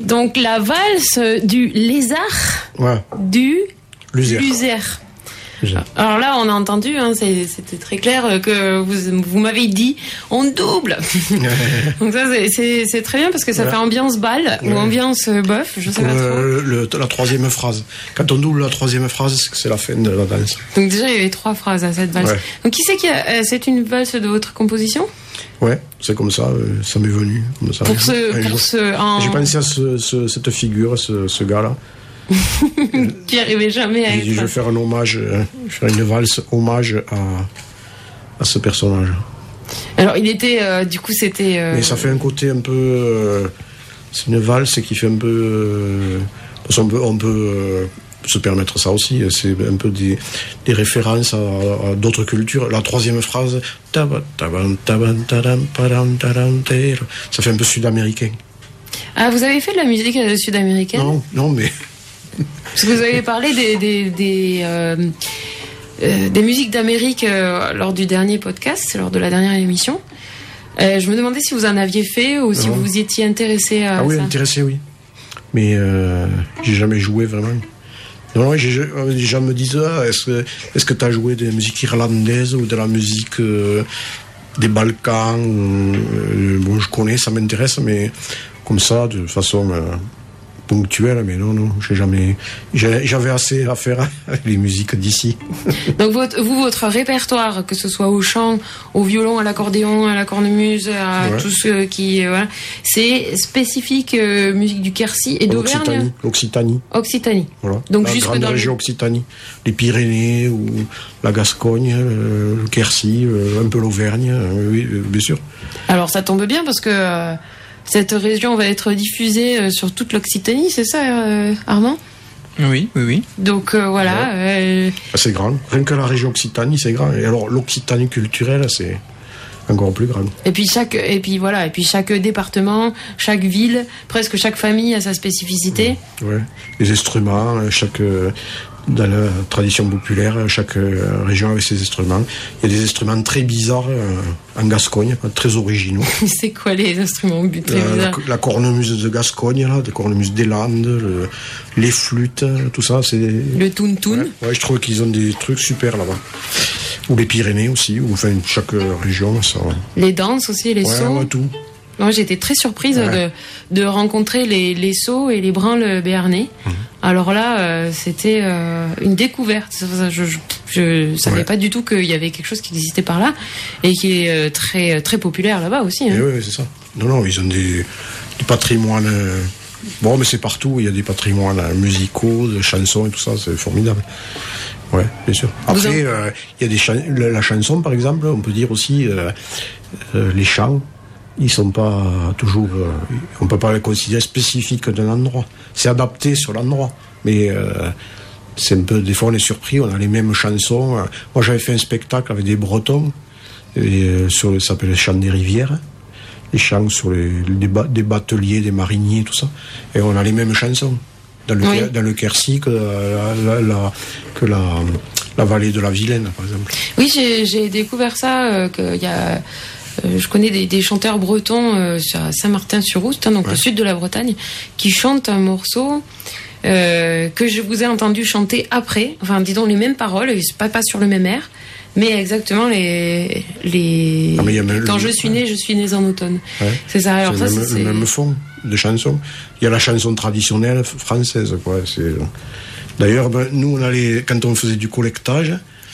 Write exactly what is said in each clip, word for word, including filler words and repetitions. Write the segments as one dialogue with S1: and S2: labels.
S1: Donc la valse du lézard,
S2: ouais.
S1: du
S2: Luzère.
S1: Luzère. Alors là, on a entendu, hein, c'est, c'était très clair que vous, vous m'avez dit on double. Donc ça, c'est, c'est, c'est très bien parce que ça ouais. fait ambiance balle ouais. ou ambiance bœuf, je sais
S2: Pour
S1: pas trop.
S2: Le, le, la troisième phrase. Quand on double la troisième phrase, c'est la fin de la danse.
S1: Donc déjà, il y avait trois phrases à cette valse. Ouais. Donc qui c'est qui a, c'est une valse de votre composition?
S2: Ouais, c'est comme ça, ça m'est venu. Comme ça.
S1: Pour ce, pour ce, en...
S2: J'ai pensé à ce, ce, cette figure, ce, ce gars-là.
S1: Qui arrivait jamais à
S2: être... Je vais faire un hommage, je vais faire une valse hommage à, à ce personnage.
S1: Alors il était, euh, du coup c'était... Euh...
S2: Mais ça fait un côté un peu... Euh, c'est une valse qui fait un peu... Euh, parce qu'on peut, on peut euh, se permettre ça aussi, c'est un peu des, des références à, à d'autres cultures. La troisième phrase, ça fait un peu sud-américain.
S1: Ah, vous avez fait de la musique sud-américaine?
S2: Non, non, mais...
S1: Parce que vous avez parlé des, des, des, euh, euh, des musiques d'Amérique euh, lors du dernier podcast, lors de la dernière émission. Euh, je me demandais si vous en aviez fait ou si non. vous vous étiez intéressé à
S2: ah oui,
S1: ça.
S2: intéressé, oui. Mais euh, j'ai jamais joué vraiment. Non, non, j'ai, les gens me disent ah, est-ce que est-ce que tu as joué de la musique irlandaise ou de la musique euh, des Balkans euh, bon, je connais, ça m'intéresse, mais comme ça, de façon euh, ponctuelle, mais non, non, j'ai jamais, j'ai, j'avais assez à faire avec les musiques d'ici.
S1: Donc votre, vous, votre répertoire, que ce soit au chant, au violon, à l'accordéon, à la cornemuse, à ouais. tout ce qui, euh, voilà, c'est spécifique euh, musique du Quercy et d'Auvergne.
S2: L'Occitanie. L'Occitanie.
S1: Occitanie.
S2: Voilà.
S1: Donc
S2: la
S1: jusque
S2: grande
S1: dans
S2: région
S1: le...
S2: Occitanie, les Pyrénées ou la Gascogne, euh, le Quercy, euh, un peu l'Auvergne, euh, oui, euh, bien sûr.
S1: Alors ça tombe bien parce que euh, cette région va être diffusée euh, sur toute l'Occitanie, c'est ça, euh, Armand?
S3: Oui, oui, oui.
S1: Donc euh, voilà.
S2: Ouais. Euh... C'est grand. Rien que la région Occitanie, c'est grand. Et alors l'Occitanie culturelle, c'est encore plus grand.
S1: Et puis chaque, et puis voilà, et puis chaque département, chaque ville, presque chaque famille a sa spécificité.
S2: Ouais. Les instruments, chaque dans la tradition populaire, chaque région avait ses instruments. Il y a des instruments très bizarres en Gascogne, très originaux.
S1: C'est quoi les instruments très
S2: la,
S1: bizarres?
S2: La, la cornemuse de Gascogne, là, la cornemuse des Landes, le, les flûtes, tout ça, c'est...
S1: Le toun-toun.
S2: Ouais, ouais, je trouve qu'ils ont des trucs super là-bas. Ou les Pyrénées aussi, ou enfin chaque région. Ça...
S1: Les danses aussi, les
S2: ouais,
S1: sauts.
S2: Ouais, tout.
S1: Moi, j'ai été très surprise ouais. de, de rencontrer les, les sauts et les branles béarnais. Mmh. Alors là, euh, c'était euh, une découverte. Je, je, je savais ouais. pas du tout qu'il y avait quelque chose qui existait par là et qui est euh, très, très populaire là-bas aussi. Hein.
S2: Oui, c'est ça. Non, non, ils ont des, des patrimoines. Euh... Bon, mais c'est partout. Il y a des patrimoines musicaux, de chansons et tout ça. C'est formidable. Ouais, bien sûr. Après, il euh, y a des chan- la, la chanson, par exemple, on peut dire aussi euh, euh, les chants. Ils sont pas toujours, euh, on peut pas les considérer spécifiques d'un endroit. C'est adapté sur l'endroit, mais euh, c'est un peu. Des fois, on est surpris. On a les mêmes chansons. Moi, j'avais fait un spectacle avec des Bretons et, euh, sur, ça s'appelle les chants des rivières, les chants sur les, les ba- des bateliers, des mariniers, tout ça. Et on a les mêmes chansons dans le oui. dans le Quercy que la, la, la que la la vallée de la Vilaine, par exemple.
S1: Oui, j'ai, j'ai découvert ça euh, qu'il y a. Euh, je connais des, des chanteurs bretons euh, à Saint-Martin-sur-Oust, hein, donc ouais. le sud de la Bretagne, qui chantent un morceau euh, que je vous ai entendu chanter après, enfin disons les mêmes paroles, pas, pas sur le même air, mais exactement les... les... Ah, mais quand le... je suis né, je suis né en automne. Ouais. C'est ça, alors
S2: c'est
S1: ça
S2: le même,
S1: c'est...
S2: le même fond de chanson. Il y a la chanson traditionnelle française, quoi. C'est... D'ailleurs, ben, nous, on allait, quand on faisait du collectage,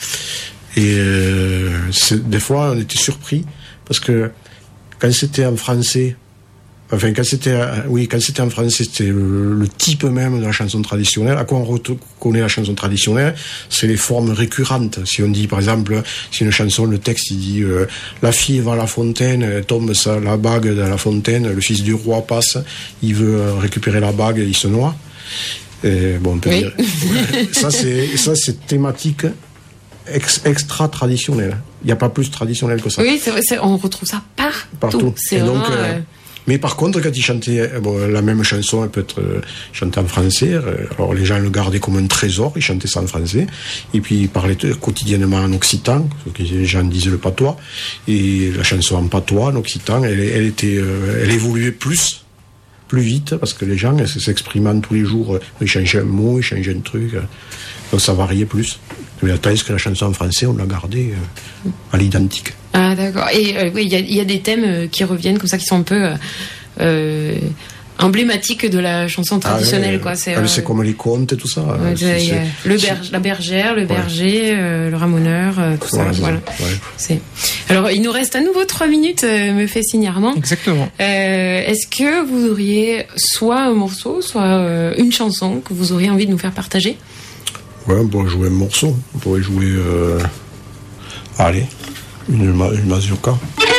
S2: et euh, c'est, des fois, on était surpris, parce que quand c'était en français, enfin quand c'était, oui, quand c'était en français, c'était le, le type même de la chanson traditionnelle. À quoi on reconnaît la chanson traditionnelle? C'est les formes récurrentes. Si on dit, par exemple, si une chanson, le texte, il dit euh, la fille va à la fontaine, elle tombe sa, la bague de la fontaine, le fils du roi passe, il veut récupérer la bague, il se noie. Et, bon, on peut oui. dire, ça c'est, ça c'est thématique. Ex, extra traditionnel. Il n'y a pas plus traditionnel que ça.
S1: Oui, c'est vrai, c'est, on retrouve ça partout.
S2: Partout.
S1: C'est
S2: et donc,
S1: vraiment,
S2: euh, euh... Mais par contre, quand ils chantaient bon, la même chanson, elle peut être euh, chantée en français. Euh, alors les gens le gardaient comme un trésor, ils chantaient ça en français. Et puis ils parlaient quotidiennement en occitan, parce que les gens disaient le patois. Et la chanson en patois, en occitan, elle, elle était, euh, elle évoluait plus, plus vite parce que les gens s'expriment tous les jours, ils changent un mot, ils changent un truc, donc ça variait plus. Mais tandis que la chanson en français, on l'a gardée euh, à l'identique.
S1: Ah d'accord. Et euh, oui, il y, y a des thèmes euh, qui reviennent comme ça, qui sont un peu euh, euh, emblématiques de la chanson traditionnelle,
S2: ah, ouais,
S1: quoi. C'est,
S2: ah,
S1: euh,
S2: c'est comme les contes et tout ça.
S1: Ouais, c'est, c'est, le berge, la bergère, le berger, ouais. euh, le ramoneur, euh, tout ouais, ça. Voilà. Ça. Ouais. C'est. Alors, il nous reste à nouveau trois minutes, euh, me fait signe Armand.
S3: Exactement.
S1: Euh, est-ce que vous auriez soit un morceau, soit euh, une chanson que vous auriez envie de nous faire partager?
S2: Ouais, on pourrait jouer un morceau. On pourrait jouer. Euh... Allez, une, une mazurka.